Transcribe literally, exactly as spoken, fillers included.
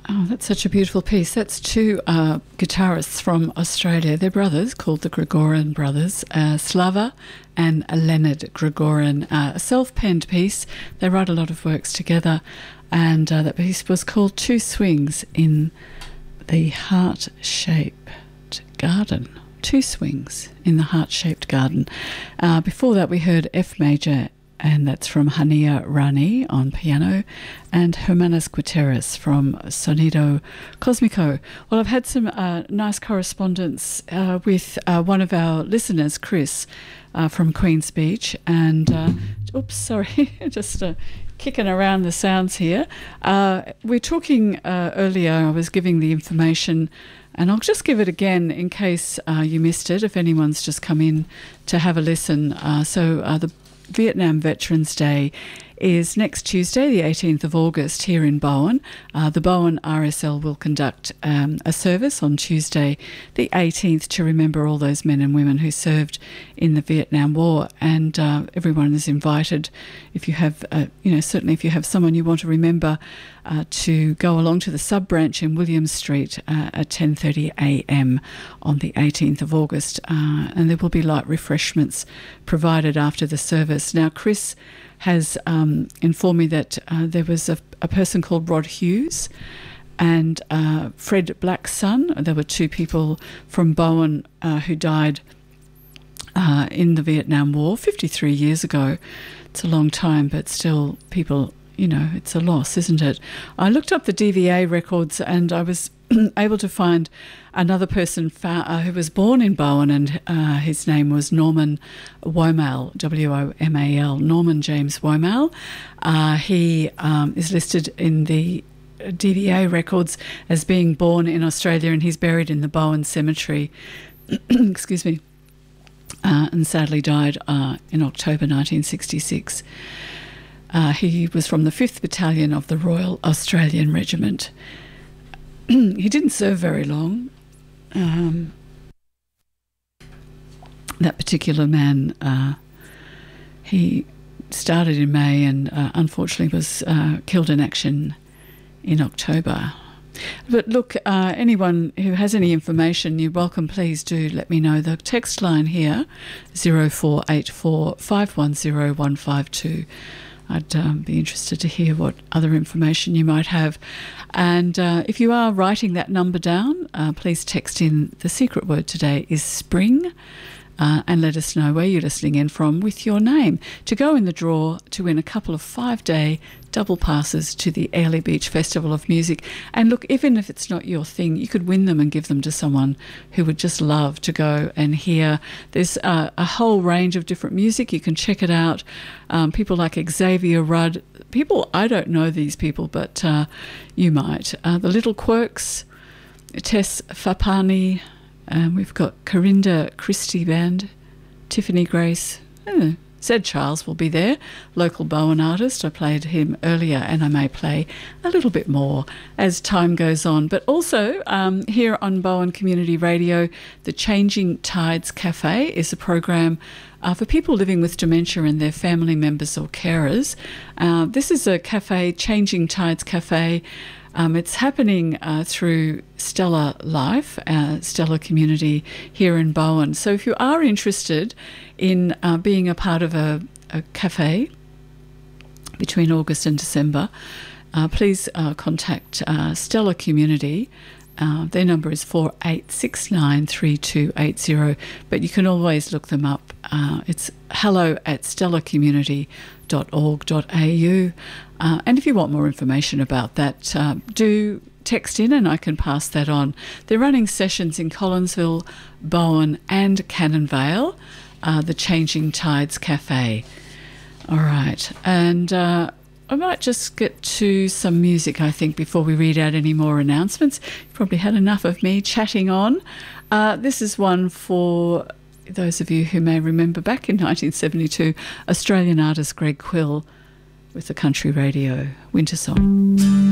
Oh, that's such a beautiful piece. That's two uh, guitarists from Australia. They're brothers, called the Grigorin Brothers, uh, Slava and Leonard Grigorin. Uh, a self-penned piece. They write a lot of works together, and uh, that piece was called Two Swings in the Heart-Shaped Garden. Two Swings in the Heart-Shaped Garden. Uh, before that, we heard F major, and that's from Hania Rani on piano, and Hermanas Guterres from Sonido Cosmico. Well, I've had some uh, nice correspondence uh, with uh, one of our listeners, Chris, uh, from Queen's Beach, and uh, oops, sorry, just uh, kicking around the sounds here. Uh, we're talking uh, earlier, I was giving the information, and I'll just give it again in case uh, you missed it, if anyone's just come in to have a listen. Uh, so uh, the Vietnam Veterans Day is next Tuesday, the eighteenth of August, here in Bowen. Uh, the Bowen R S L will conduct um, a service on Tuesday, the eighteenth, to remember all those men and women who served in the Vietnam War. And uh, everyone is invited, if you have, uh, you know, certainly if you have someone you want to remember, uh, to go along to the sub-branch in William Street uh, at ten thirty a m on the eighteenth of August. Uh, and there will be light refreshments provided after the service. Now, Chris has um, informed me that uh, there was a, a person called Rod Hughes and uh, Fred Black's son. There were two people from Bowen uh, who died uh, in the Vietnam War fifty-three years ago. It's a long time, but still people, you know, it's a loss, isn't it? I looked up the D V A records and I was able to find another person fa- uh, who was born in Bowen, and uh, his name was Norman Womal, W O M A L, Norman James Womal. Uh, he um, is listed in the D V A records as being born in Australia, and he's buried in the Bowen Cemetery, excuse me, uh, and sadly died uh, in October nineteen sixty-six. Uh, he was from the fifth Battalion of the Royal Australian Regiment. He didn't serve very long. Um, that particular man, uh, he started in May and uh, unfortunately was uh, killed in action in October. But look, uh, anyone who has any information, you're welcome, please do let me know. The text line here, zero four eight four, five one zero, one five two. I'd um, be interested to hear what other information you might have. And uh, if you are writing that number down, uh, please text in. The secret word today is spring, uh, and let us know where you're listening in from with your name to go in the draw to win a couple of five-day double passes to the Airlie Beach Festival of Music. And look, even if it's not your thing, you could win them and give them to someone who would just love to go and hear. There's uh, a whole range of different music. You can check it out. Um, people like Xavier Rudd. People, I don't know these people, but uh, you might. Uh, the Little Quirks, Tess Fapani. Um, we've got Corinda Christie Band, Tiffany Grace. Oh, Zed Charles will be there, local Bowen artist. I played him earlier and I may play a little bit more as time goes on. But also um, here on Bowen Community Radio, the Changing Tides Cafe is a program uh, for people living with dementia and their family members or carers. Uh, this is a cafe, Changing Tides Cafe. Um, it's happening uh, through Stellar Life, uh, Stellar Community here in Bowen. So if you are interested in uh, being a part of a, a cafe between August and December, uh, please uh, contact uh, Stellar Community. Uh, their number is four eight six nine, three two eight zero, but you can always look them up. Uh, it's hello at stellar community dot org dot a u. Uh, and if you want more information about that, uh, do text in and I can pass that on. They're running sessions in Collinsville, Bowen and Cannon Vale, uh, the Changing Tides Cafe. All right. And uh, I might just get to some music, I think, before we read out any more announcements. You've probably had enough of me chatting on. Uh, this is one for those of you who may remember back in nineteen seventy-two, Australian artist Greg Quill with the Country Radio Winter Song.